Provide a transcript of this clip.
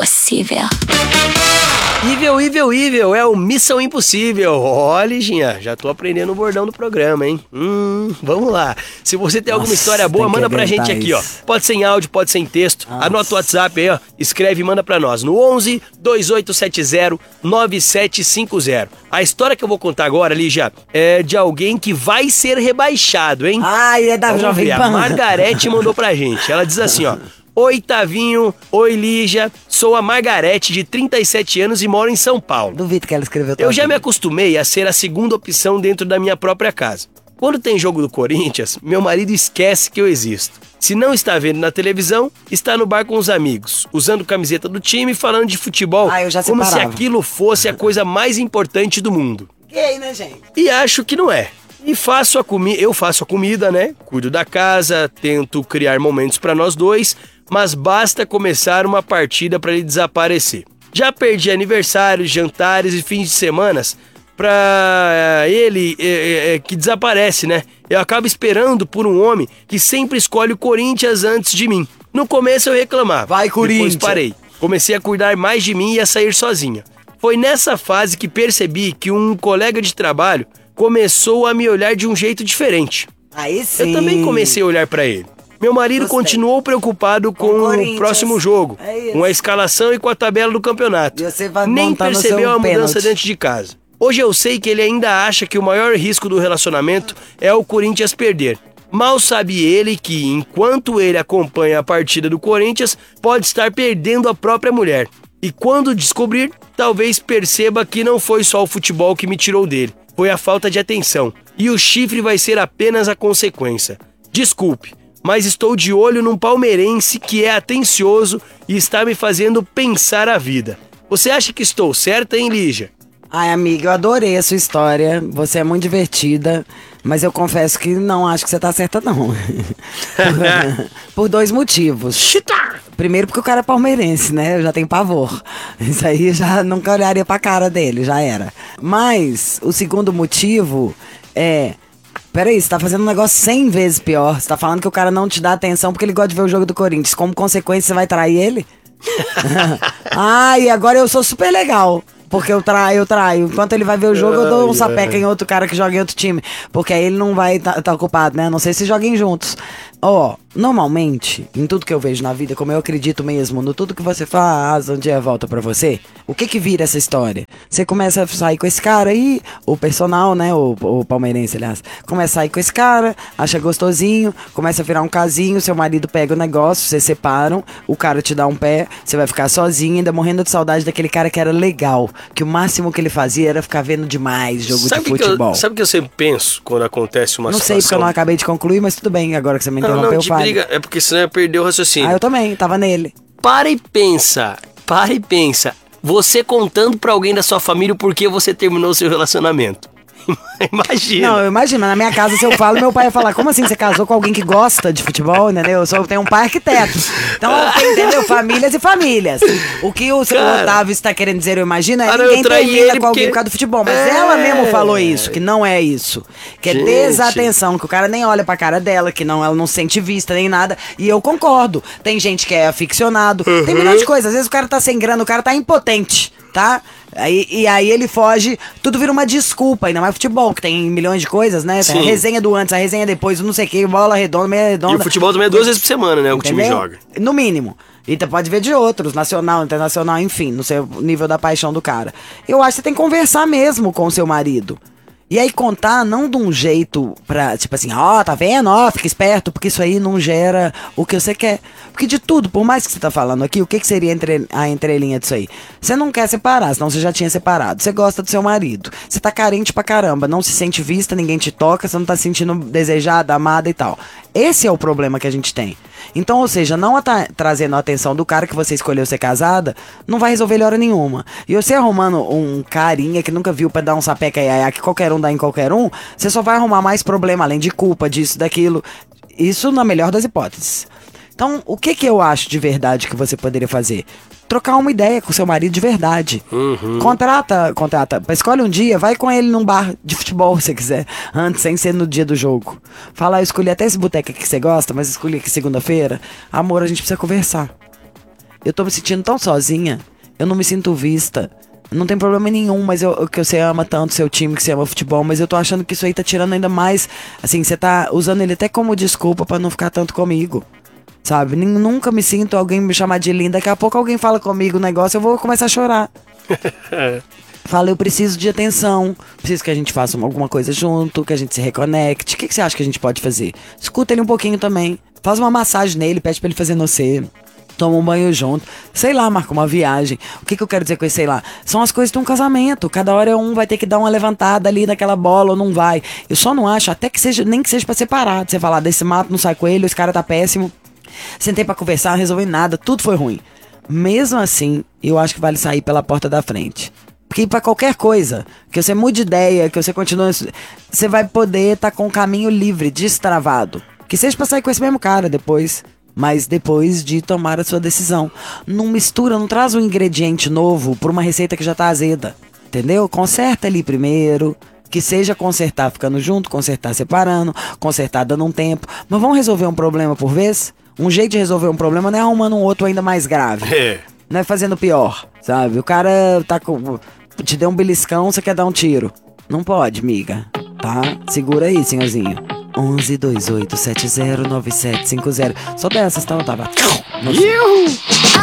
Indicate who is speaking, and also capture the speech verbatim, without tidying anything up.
Speaker 1: impossível.
Speaker 2: Evil, evil, evil, é o Missão Impossível. Olha, Liginha, já tô aprendendo o bordão do programa, hein? Hum, vamos lá. Se você tem alguma
Speaker 3: Nossa,
Speaker 2: história boa, manda pra gente
Speaker 3: isso.
Speaker 2: aqui, ó. Pode ser em áudio, pode ser em texto.
Speaker 3: Nossa.
Speaker 2: Anota o WhatsApp aí, ó. Escreve e manda pra nós no onze, dois oito sete zero, nove sete cinco zero. A história que eu vou contar agora, Lígia, é de alguém que vai ser rebaixado, hein?
Speaker 3: Ai, é da
Speaker 2: Vamos
Speaker 3: Jovem
Speaker 2: ver,
Speaker 3: Pan.
Speaker 2: a Margarete mandou pra gente. Ela diz assim, ó. Oi, Tavinho. Oi, Lígia. Sou a Margarete, de trinta e sete anos e moro em São Paulo.
Speaker 3: Duvido que ela escreveu.
Speaker 2: Eu já me acostumei a ser a segunda opção dentro da minha própria casa. Quando tem jogo do Corinthians, meu marido esquece que eu existo. Se não está vendo na televisão, está no bar com os amigos, usando camiseta do time e falando de futebol,
Speaker 3: ah, eu já
Speaker 2: como
Speaker 3: separava.
Speaker 2: se aquilo fosse a coisa mais importante do mundo.
Speaker 3: Gay, né, gente?
Speaker 2: E acho que não é. E faço a comida, eu faço a comida, né? Cuido da casa, tento criar momentos para nós dois, mas basta começar uma partida para ele desaparecer. Já perdi aniversários, jantares e fins de semanas pra ele é, é, que desaparece, né? Eu acabo esperando por um homem que sempre escolhe o Corinthians antes de mim. No começo eu reclamava.
Speaker 3: Vai, Corinthians!
Speaker 2: Depois parei. Comecei a cuidar mais de mim e a sair sozinha. Foi nessa fase que percebi que um colega de trabalho começou a me olhar de um jeito diferente.
Speaker 3: Aí sim.
Speaker 2: Eu também comecei a olhar pra ele. Meu marido
Speaker 3: Gostei.
Speaker 2: continuou preocupado com,
Speaker 3: Com o
Speaker 2: o
Speaker 3: Corinthians.
Speaker 2: próximo jogo,
Speaker 3: É isso.
Speaker 2: com a escalação e com a tabela do campeonato.
Speaker 3: E você vai
Speaker 2: Nem
Speaker 3: montando o
Speaker 2: percebeu
Speaker 3: seu
Speaker 2: a mudança
Speaker 3: pênalti.
Speaker 2: dentro de casa. Hoje eu sei que ele ainda acha que o maior risco do relacionamento é o Corinthians perder. Mal sabe ele que, enquanto ele acompanha a partida do Corinthians, pode estar perdendo a própria mulher. E quando descobrir, talvez perceba que não foi só o futebol que me tirou dele. Foi a falta de atenção. E o chifre vai ser apenas a consequência. Desculpe, mas estou de olho num palmeirense que é atencioso e está me fazendo pensar a vida. Você acha que estou certa, hein, Lígia?
Speaker 3: Ai, amiga, eu adorei a sua história. Você é muito divertida, mas eu confesso que não acho que você tá certa, não. Por dois motivos. Primeiro porque o cara é palmeirense, né? Eu já tenho pavor. Isso aí já nunca olharia pra cara dele, já era. Mas o segundo motivo é... Peraí, você tá fazendo um negócio cem vezes pior. Você tá falando que o cara não te dá atenção porque ele gosta de ver o jogo do Corinthians. Como consequência, você vai trair ele? Ai, agora eu sou super legal. Porque eu traio, eu traio. Enquanto ele vai ver o jogo, eu dou um sapeca em outro cara que joga em outro time. Porque aí ele não vai estar tá, tá ocupado, né? A não sei se joguem juntos. Ó, oh, normalmente, em tudo que eu vejo na vida, como eu acredito mesmo, no tudo que você faz, um dia volta pra você, o que que vira essa história? Você começa a sair com esse cara aí, o personal, né? O, o palmeirense, aliás. Começa a sair com esse cara, acha gostosinho, começa a virar um casinho, seu marido pega o negócio, vocês separam, o cara te dá um pé, você vai ficar sozinho, ainda morrendo de saudade daquele cara que era legal. Que o máximo que ele fazia era ficar vendo demais jogo
Speaker 2: sabe
Speaker 3: de futebol.
Speaker 2: Que eu, sabe o que eu sempre penso quando acontece uma
Speaker 3: não
Speaker 2: situação?
Speaker 3: Não sei, porque eu não acabei de concluir, mas tudo bem, agora que você me
Speaker 2: não,
Speaker 3: interrompeu,
Speaker 2: não,
Speaker 3: eu
Speaker 2: de
Speaker 3: falo.
Speaker 2: briga, é porque senão eu perder o raciocínio.
Speaker 3: Ah, eu também, tava nele.
Speaker 2: Para e pensa, para e pensa. Você contando pra alguém da sua família o porquê você terminou o seu relacionamento. Imagina.
Speaker 3: Não, eu imagino, na minha casa, se eu falo, meu pai vai falar, como assim, você casou com alguém que gosta de futebol, entendeu? Eu, sou, eu tenho um pai arquiteto. Então, entendeu? Famílias e famílias. O que o, Cara, o Otávio está querendo dizer, eu imagino, é
Speaker 2: cara,
Speaker 3: ninguém
Speaker 2: eu
Speaker 3: termina com
Speaker 2: porque...
Speaker 3: alguém por causa do futebol. Mas
Speaker 2: é...
Speaker 3: ela mesmo falou isso, que não é isso. Que
Speaker 2: Gente.
Speaker 3: é desatenção, que o cara nem olha pra cara dela, que não, ela não se sente vista nem nada. E eu concordo. Tem gente que é aficionado, uhum. Tem milhões de coisas. Às vezes o cara tá sem grana, o cara tá impotente, tá? Aí, e aí ele foge, tudo vira uma desculpa, ainda mais futebol, que tem milhões de coisas, né? Tem a resenha do antes, a resenha depois, não sei o que, bola redonda, meia redonda.
Speaker 2: E o futebol também é duas vezes por semana, né? O que o time joga.
Speaker 3: No mínimo. E você pode ver de outros, nacional, internacional, enfim, no seu nível da paixão do cara. Eu acho que você tem que conversar mesmo com o seu marido. E aí contar não de um jeito pra, tipo assim, ó, oh, tá vendo? Ó, oh, fica esperto, porque isso aí não gera o que você quer. Porque de tudo, por mais que você tá falando aqui, o que, que seria entre, a entrelinha disso aí? Você não quer separar, senão você já tinha separado. Você gosta do seu marido. Você tá carente pra caramba, não se sente vista, ninguém te toca, você não tá se sentindo desejada, amada e tal. Esse é o problema que a gente tem. Então, ou seja, não tá trazendo a atenção do cara que você escolheu ser casada, não vai resolver hora nenhuma. E você arrumando um carinha que nunca viu pra dar um sapeca e que qualquer um dá em qualquer um, você só vai arrumar mais problema, além de culpa, disso, daquilo. Isso na melhor das hipóteses. Então, o que que eu acho de verdade que você poderia fazer? Trocar uma ideia com seu marido de verdade.
Speaker 2: Uhum.
Speaker 3: Contrata, contrata. Escolhe um dia, vai com ele num bar de futebol, se você quiser. Antes, sem ser no dia do jogo. Fala, eu escolhi até esse boteco aqui que você gosta, mas escolhi aqui segunda-feira. Amor, a gente precisa conversar. eu tô me sentindo tão sozinha. Eu não me sinto vista. Não tem problema nenhum, mas eu, que você ama tanto seu time, que você ama futebol, mas eu tô achando que isso aí tá tirando ainda mais. Assim, você tá usando ele até como desculpa pra não ficar tanto comigo. Sabe? Nem, nunca me sinto alguém me chamar de linda. Daqui a pouco alguém fala comigo o negócio, eu vou começar a chorar. Fala, eu preciso de atenção. Preciso que a gente faça alguma coisa junto, que a gente se reconecte. O que, que você acha que a gente pode fazer? Escuta ele um pouquinho também. Faz uma massagem nele, pede pra ele fazer no você. Toma um banho junto. Sei lá, marca uma viagem. O que, que eu quero dizer com isso? Sei lá. São as coisas de um casamento. Cada hora um vai ter que dar uma levantada ali naquela bola ou não vai. Eu só não acho, até que seja, nem que seja pra separar. Você falar, desse mato não sai coelho, esse cara tá péssimo. Sentei pra conversar, não resolvi nada, tudo foi ruim. Mesmo assim, eu acho que vale sair pela porta da frente. Porque pra qualquer coisa, que você mude de ideia, que você continue, você vai poder estar tá com o caminho livre, destravado. Que seja pra sair com esse mesmo cara depois, mas depois de tomar a sua decisão. Não mistura, não traz um ingrediente novo pra uma receita que já tá azeda. Entendeu? Conserta ali primeiro. Que seja consertar ficando junto, consertar separando, consertar dando um tempo. Mas vamos resolver um problema por vez? Um jeito de resolver um problema não é arrumando um outro ainda mais grave.
Speaker 2: É.
Speaker 3: Não é fazendo pior, sabe? O cara tá com... te deu um beliscão, você quer dar um tiro. Não pode, miga. Tá? Segura aí, senhorzinho. onze, dois oito, sete zero, nove sete cinco zero. Só dessas, tá? Eu tava...
Speaker 2: Iu!